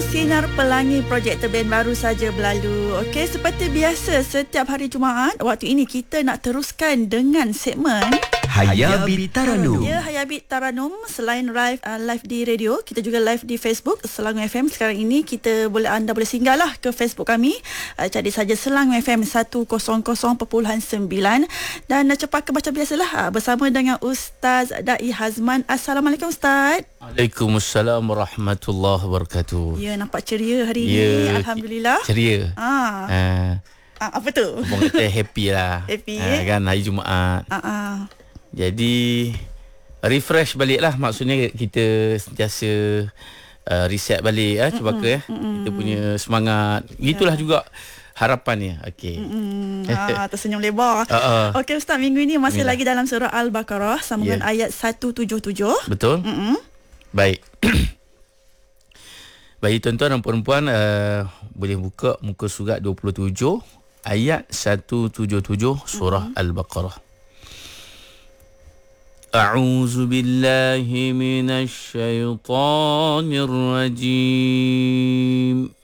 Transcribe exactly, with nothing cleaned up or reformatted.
Sinar Pelangi Projektor Band baru saja berlalu. Okey, seperti biasa setiap hari Jumaat, waktu ini kita nak teruskan dengan segmen Hayabit Taranum. Ya, Hayabit Taranum. Selain live uh, live di radio, kita juga live di Facebook Selangor F M. Sekarang ini kita boleh anda boleh singgahlah ke Facebook kami. Uh, cari saja Selangor F M seratus perpuluhan sembilan dan uh, cepat ke macam biasalah uh, bersama dengan Ustaz Dai Hazman. Assalamualaikum Ustaz. Waalaikumsalam warahmatullahi wabarakatuh. Ya, nampak ceria hari ya, ini. Alhamdulillah. Ceria. Ah. Uh, ah apa tu? Abang kata happy lah. Happy uh, kan hari Jumaat. Ah ah. Jadi refresh balik lah. Maksudnya kita sentiasa uh, reset balik eh, cuba ke eh. Kita punya semangat. Gitulah yeah. juga harapannya. Okey. Ah, tersenyum lebar. Uh, uh. Okey Ustaz, minggu ini masih Inilah. lagi dalam surah Al-Baqarah sambungan yeah. ayat seratus tujuh puluh tujuh. Betul? Mm-mm. Baik. Bagi tuan-tuan dan perempuan uh, boleh buka muka surat dua puluh tujuh ayat seratus tujuh puluh tujuh surah mm-hmm. Al-Baqarah. أعوذ بالله من الشيطان الرجيم